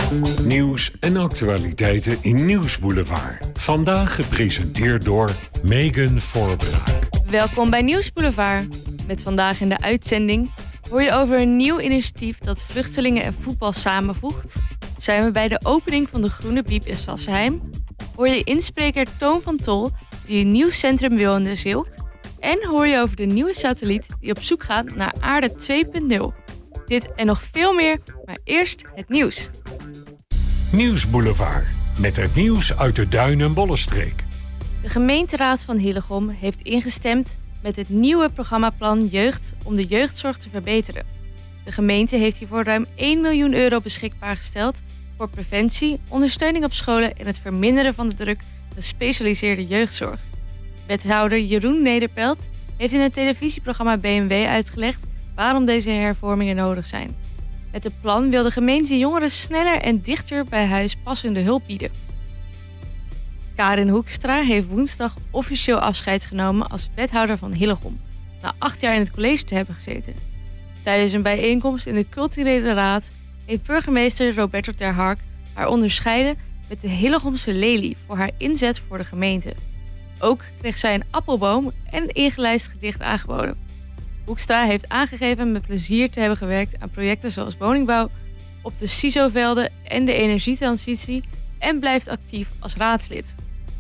Nieuws en actualiteiten in Nieuwsboulevard. Vandaag gepresenteerd door Megan Voorbraak. Welkom bij Nieuwsboulevard. Met vandaag in de uitzending hoor je over een nieuw initiatief dat vluchtelingen en voetbal samenvoegt. Zijn we bij de opening van de Groene Biep in Sassenheim. Hoor je inspreker Toon van Tol die een nieuw centrum wil in de Zilk. En hoor je over de nieuwe satelliet die op zoek gaat naar Aarde 2.0. Dit en nog veel meer, maar eerst het nieuws. Nieuwsboulevard, met het nieuws uit de Duin- en Bollenstreek. De gemeenteraad van Hillegom heeft ingestemd met het nieuwe programmaplan Jeugd om de jeugdzorg te verbeteren. De gemeente heeft hiervoor ruim 1 miljoen euro beschikbaar gesteld voor preventie, ondersteuning op scholen en het verminderen van de druk gespecialiseerde jeugdzorg. Wethouder Jeroen Nederpelt heeft in het televisieprogramma BMW uitgelegd waarom deze hervormingen nodig zijn. Met het plan wil de gemeente jongeren sneller en dichter bij huis passende hulp bieden. Karin Hoekstra heeft woensdag officieel afscheid genomen als wethouder van Hillegom, na 8 jaar in het college te hebben gezeten. Tijdens een bijeenkomst in de culturele raad heeft burgemeester Roberto ter Hark haar onderscheiden met de Hillegomse lelie voor haar inzet voor de gemeente. Ook kreeg zij een appelboom en een ingelijst gedicht aangeboden. Hoekstra heeft aangegeven met plezier te hebben gewerkt aan projecten zoals woningbouw op de CISO-velden en de energietransitie en blijft actief als raadslid.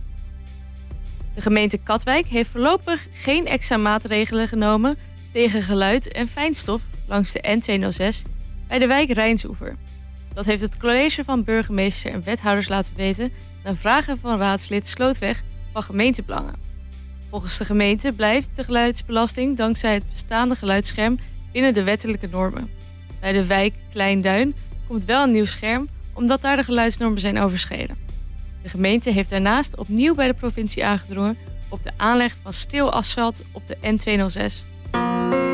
De gemeente Katwijk heeft voorlopig geen extra maatregelen genomen tegen geluid en fijnstof langs de N206 bij de wijk Rijnsoever. Dat heeft het college van burgemeester en wethouders laten weten na vragen van raadslid Slootweg van gemeentebelangen. Volgens de gemeente blijft de geluidsbelasting dankzij het bestaande geluidsscherm binnen de wettelijke normen. Bij de wijk Klein Duin komt wel een nieuw scherm omdat daar de geluidsnormen zijn overschreden. De gemeente heeft daarnaast opnieuw bij de provincie aangedrongen op de aanleg van stil asfalt op de N206.